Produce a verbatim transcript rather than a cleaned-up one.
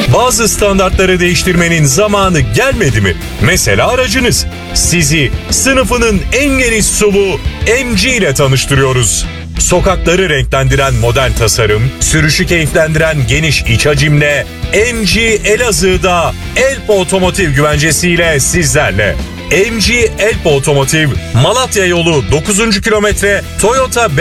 Bazı standartları değiştirmenin zamanı gelmedi mi? Mesela aracınız. Sizi sınıfının en geniş S U V M G ile tanıştırıyoruz. Sokakları renklendiren modern tasarım, sürüşü keyiflendiren geniş iç hacimle M G Elazığ'da Elp Otomotiv güvencesiyle sizlerle. M G Elp Otomotiv, Malatya yolu dokuzuncu kilometre Toyota